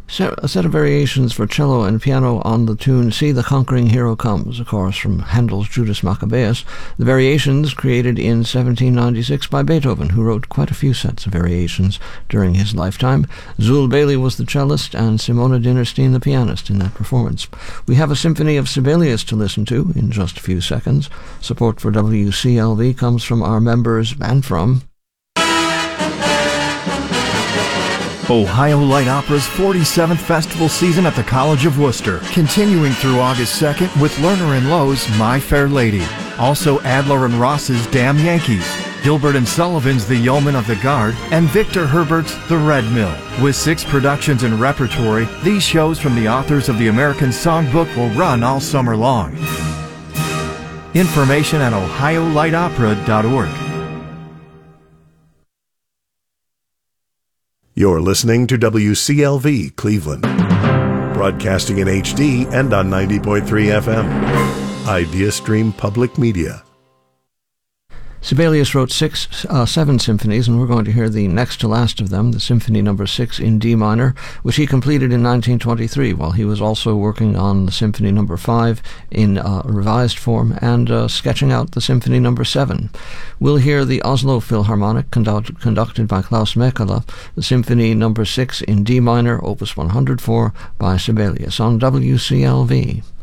A set of variations for cello and piano on the tune See the Conquering Hero Comes, of course, from Handel's Judas Maccabeus. The variations created in 1796 by Beethoven, who wrote quite a few sets of variations during his lifetime. Zul Bailey was the cellist and Simona Dinnerstein the pianist in that performance. We have a symphony of Sibelius to listen to in just a few seconds. Support for WCLV comes from our members and from Ohio Light Opera's 47th festival season at the College of Worcester, continuing through August 2nd with Lerner and Lowe's My Fair Lady. Also Adler and Ross's Damn Yankees, Gilbert and Sullivan's The Yeoman of the Guard, and Victor Herbert's The Red Mill. With 6 productions in repertory, these shows from the authors of the American Songbook will run all summer long. Information at ohiolightopera.org. You're listening to WCLV Cleveland, broadcasting in HD and on 90.3 FM. IdeaStream Public Media. Sibelius wrote 7 symphonies, and we're going to hear the next to last of them, the Symphony No. 6 in D minor, which he completed in 1923, while he was also working on the Symphony No. 5 in revised form and sketching out the Symphony No. 7. We'll hear the Oslo Philharmonic, conducted by Klaus Mekala, the Symphony No. 6 in D minor, Opus 104, by Sibelius, on WCLV.